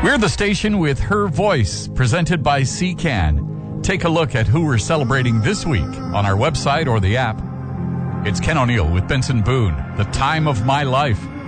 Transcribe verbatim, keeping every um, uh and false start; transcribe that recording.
We're the station with her voice, presented by C CAN. Take a look at who we're celebrating this week on our website or the app. It's Ken O'Neill with Benson Boone, The Time of My Life.